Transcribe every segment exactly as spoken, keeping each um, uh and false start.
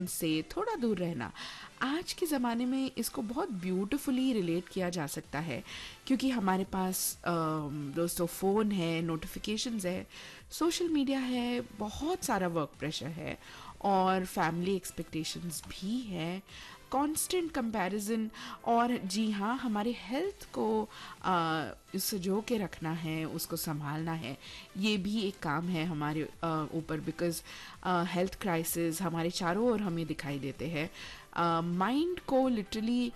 से थोड़ा दूर रहना। आज के ज़माने में इसको बहुत ब्यूटीफुली रिलेट किया जा सकता है क्योंकि हमारे पास अम, दोस्तों फ़ोन है, नोटिफिकेशंस है, सोशल मीडिया है, बहुत सारा वर्क प्रेशर है और फैमिली एक्सपेक्टेशंस भी है, कांस्टेंट कंपैरिजन। और जी हाँ, हमारे हेल्थ को आ, सजो के रखना है, उसको संभालना है, ये भी एक काम है हमारे आ, ऊपर, बिकॉज हेल्थ क्राइसिस हमारे चारों ओर हमें दिखाई देते हैं। माइंड को लिटरली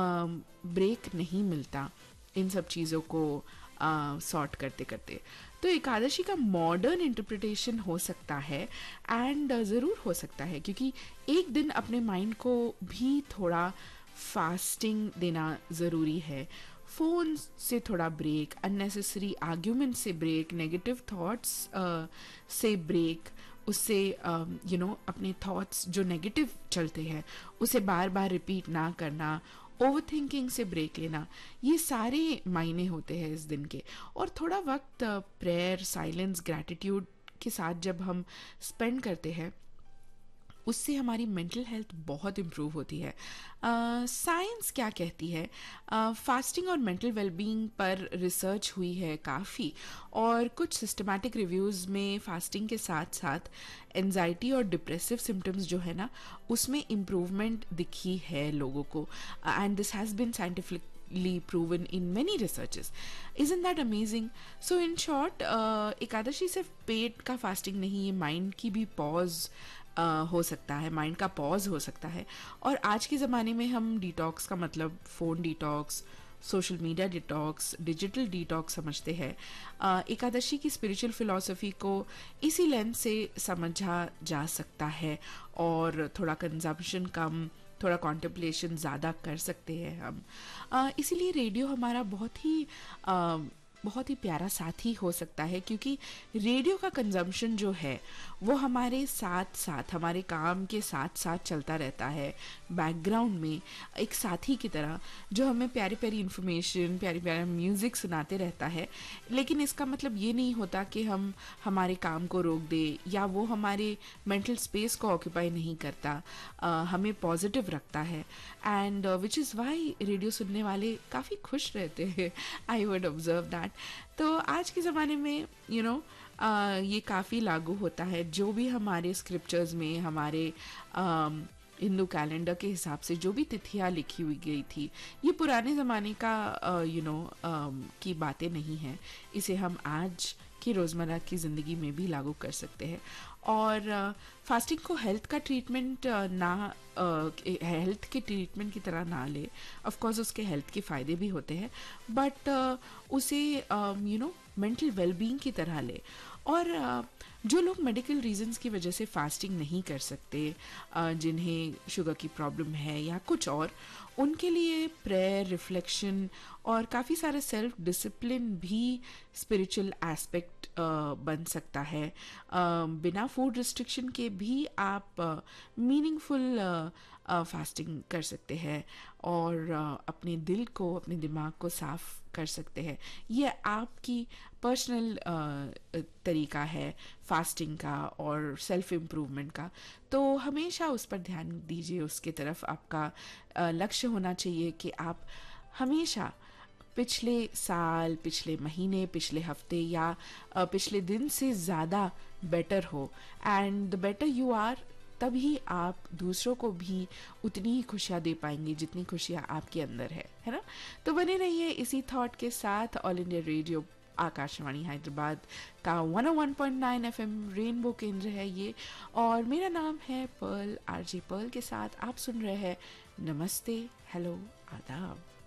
ब्रेक नहीं मिलता इन सब चीज़ों को सॉर्ट करते करते। तो एकादशी का मॉडर्न इंटरप्रिटेशन हो सकता है एंड ज़रूर हो सकता है क्योंकि एक दिन अपने माइंड को भी थोड़ा फास्टिंग देना ज़रूरी है। फ़ोन से थोड़ा ब्रेक, अननेसेसरी आर्ग्यूमेंट से ब्रेक, नेगेटिव थॉट्स से ब्रेक, उससे यू नो अपने थॉट्स जो नेगेटिव चलते हैं उसे बार बार रिपीट ना करना, ओवर थिंकिंग से ब्रेक लेना, ये सारे मायने होते हैं इस दिन के। और थोड़ा वक्त प्रेयर, साइलेंस, ग्रैटिट्यूड के साथ जब हम स्पेंड करते हैं उससे हमारी मेंटल हेल्थ बहुत इम्प्रूव होती है। साइंस uh, क्या कहती है? फास्टिंग uh, और मेंटल वेलबींग पर रिसर्च हुई है काफ़ी, और कुछ सिस्टमैटिक रिव्यूज़ में फास्टिंग के साथ साथ एंजाइटी और डिप्रेसिव सिम्टम्स जो है ना उसमें इम्प्रूवमेंट दिखी है लोगों को, and this has been scientifically proven in many researches. Isn't that amazing? So in short, uh, Ekadashi सिर्फ पेट का फास्टिंग नहीं, ये माइंड की भी पॉज Uh, हो सकता है, माइंड का पॉज हो सकता है। और आज के ज़माने में हम डिटॉक्स का मतलब phone detox, social media detox, digital detox समझते हैं। uh, एकादशी की स्पिरिचुअल फिलॉसफी को इसी लेंस से समझा जा सकता है और थोड़ा कंजम्पशन कम, थोड़ा कॉन्टेम्पलेशन ज़्यादा कर सकते हैं हम। uh, इसीलिए रेडियो हमारा बहुत ही uh, बहुत ही प्यारा साथी हो सकता है क्योंकि रेडियो का कंजम्पशन जो है वो हमारे साथ साथ, हमारे काम के साथ साथ चलता रहता है बैकग्राउंड में, एक साथी की तरह जो हमें प्यारी प्यारी इन्फॉर्मेशन, प्यारी प्यारा म्यूज़िक सुनाते रहता है। लेकिन इसका मतलब ये नहीं होता कि हम हमारे काम को रोक दें या वो हमारे मेंटल स्पेस को ऑक्यूपाई नहीं करता, uh, हमें पॉजिटिव रखता है। And which is why radio सुनने वाले काफ़ी खुश रहते हैं, आई वुड ऑब्जर्व दैट। तो आज के ज़माने में यू you नो know, ये काफ़ी लागू होता है। जो भी हमारे स्क्रिप्चर्स में, हमारे हिंदू कैलेंडर के हिसाब से जो भी तिथियाँ लिखी हुई गई थी, ये पुराने ज़माने का यू नो की बातें नहीं हैं। इसे हम आज की रोज़मर्रा की ज़िंदगी में भी लागू कर सकते हैं। और फास्टिंग uh, को हेल्थ का ट्रीटमेंट uh, ना हेल्थ uh, के ट्रीटमेंट की तरह ना ले। ऑफ कोर्स उसके हेल्थ के फ़ायदे भी होते हैं, बट uh, उसे यू नो मेंटल वेलबींग की तरह ले। और uh, जो लोग मेडिकल रीजंस की वजह से फास्टिंग नहीं कर सकते, uh, जिन्हें शुगर की प्रॉब्लम है या कुछ और, उनके लिए प्रेयर, रिफ्लेक्शन और काफ़ी सारे सेल्फ डिसिप्लिन भी स्पिरिचुअल एस्पेक्ट बन सकता है। uh, बिना फूड रिस्ट्रिक्शन के भी आप मीनिंगफुल फास्टिंग कर सकते हैं और uh, अपने दिल को, अपने दिमाग को साफ कर सकते हैं। ये आपकी पर्सनल uh, तरीका है फास्टिंग का और सेल्फ इम्प्रूवमेंट का। तो हमेशा उस पर ध्यान दीजिए, उसके तरफ आपका uh, लक्ष्य होना चाहिए कि आप हमेशा पिछले साल, पिछले महीने, पिछले हफ्ते या पिछले दिन से ज़्यादा बेटर हो। And the better you are, तभी आप दूसरों को भी उतनी ही खुशियाँ दे पाएंगे जितनी खुशियाँ आपके अंदर है है ना। तो बने रहिए इसी थॉट के साथ। All India radio Akashvani Hyderabad का वन ओ one point nine F M rainbow केंद्र है ये, और मेरा नाम है पर्ल, आरजे पर्ल के साथ आप सुन रहे हैं नमस्ते, हेलो, आदाब।